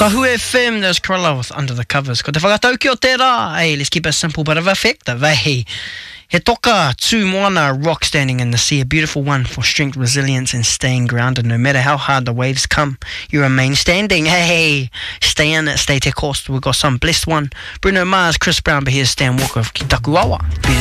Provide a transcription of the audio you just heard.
Kahu FM, there's Corolla with Under the Covers. Ko te whakatau ki o tērā. Hey, let's keep it simple but effective. Hey, he toka tū moana, rock standing in the sea, a beautiful one for strength, resilience and staying grounded. No matter how hard the waves come, you remain standing. Hey, stay in it, stay te course. We've got some blessed one. Bruno Mars, Chris Brown, but here's Stan Walker of Ki Taku Awa.